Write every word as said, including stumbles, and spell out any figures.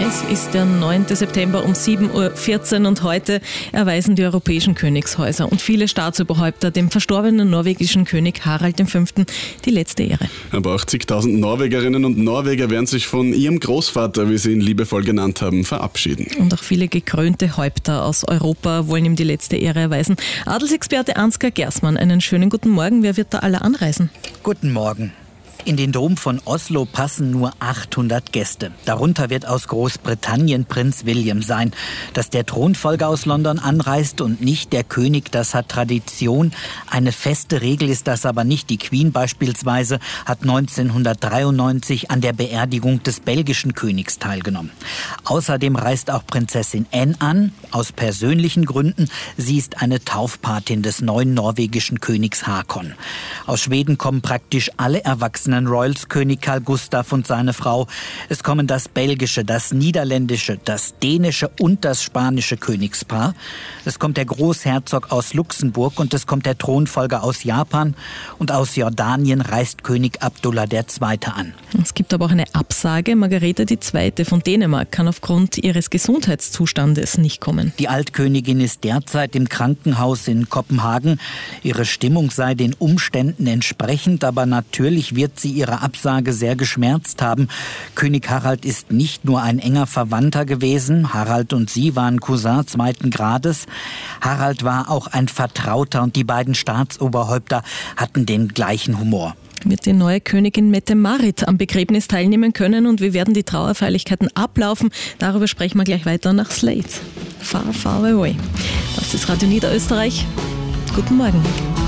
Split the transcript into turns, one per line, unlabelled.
Es ist der neunte September um sieben Uhr vierzehn und heute erweisen die europäischen Königshäuser und viele Staatsoberhäupter dem verstorbenen norwegischen König Harald der Fünfte die letzte Ehre.
Aber achtzigtausend Norwegerinnen und Norweger werden sich von ihrem Großvater, wie sie ihn liebevoll genannt haben, verabschieden.
Und auch viele gekrönte Häupter aus Europa wollen ihm die letzte Ehre erweisen. Adelsexperte Ansgar Gersmann, einen schönen guten Morgen. Wer wird da alle anreisen?
Guten Morgen. In den Dom von Oslo passen nur achthundert Gäste. Darunter wird aus Großbritannien Prinz William sein. Dass der Thronfolger aus London anreist und nicht der König, das hat Tradition. Eine feste Regel ist das aber nicht. Die Queen beispielsweise hat neunzehnhundertdreiundneunzig an der Beerdigung des belgischen Königs teilgenommen. Außerdem reist auch Prinzessin Anne an, aus persönlichen Gründen. Sie ist eine Taufpatin des neuen norwegischen Königs Hakon. Aus Schweden kommen praktisch alle Erwachsenen Royals, König Carl Gustaf und seine Frau. Es kommen das belgische, das niederländische, das dänische und das spanische Königspaar. Es kommt der Großherzog aus Luxemburg und es kommt der Thronfolger aus Japan. Und aus Jordanien reist König Abdullah der Zweite an.
Es gibt aber auch eine Absage. Margarete die Zweite von Dänemark kann aufgrund ihres Gesundheitszustandes nicht kommen.
Die Altkönigin ist derzeit im Krankenhaus in Kopenhagen. Ihre Stimmung sei den Umständen entsprechend, aber natürlich wird sie ihre Absage sehr geschmerzt haben. König Harald ist nicht nur ein enger Verwandter gewesen. Harald und sie waren Cousin zweiten Grades. Harald war auch ein Vertrauter und die beiden Staatsoberhäupter hatten den gleichen Humor.
Wird die neue Königin Mette-Marit am Begräbnis teilnehmen können und wie werden die Trauerfeierlichkeiten ablaufen? Darüber sprechen wir gleich weiter nach Slate. Far, far away. Das ist Radio Niederösterreich. Guten Morgen.